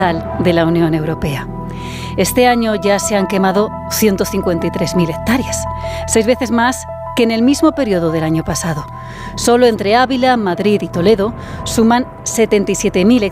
de la Unión Europea. Este año ya se han quemado 153.000 hectáreas, 6 veces más que en el mismo periodo del año pasado. Solo entre Ávila, Madrid y Toledo suman 77.000 hectáreas.